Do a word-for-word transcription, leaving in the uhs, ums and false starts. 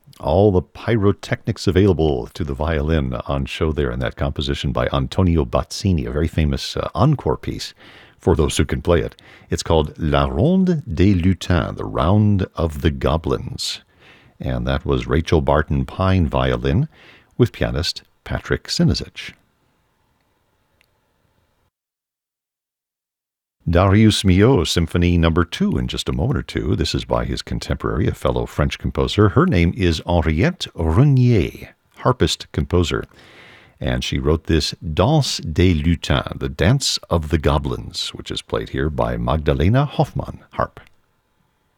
All the pyrotechnics available to the violin on show there in that composition by Antonio Bazzini, a very famous uh, encore piece for those who can play it. It's called La Ronde des Lutins, the Round of the Goblins. And that was Rachel Barton Pine violin with pianist Patrick Sinisic. Darius Milhaud, Symphony Number Two, in just a moment or two. This is by his contemporary, a fellow French composer. Her name is Henriette Renier, harpist composer. And she wrote this Danse des Lutins, the Dance of the Goblins, which is played here by Magdalena Hoffmann, harp.